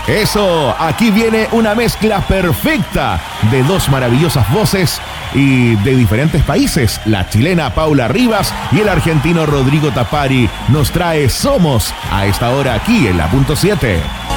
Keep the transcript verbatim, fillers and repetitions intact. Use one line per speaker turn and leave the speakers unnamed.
Eso, aquí viene una mezcla perfecta de dos maravillosas voces y de diferentes países. La chilena Paula Rivas y el argentino Rodrigo Tapari nos trae Somos a esta hora aquí en la punto siete.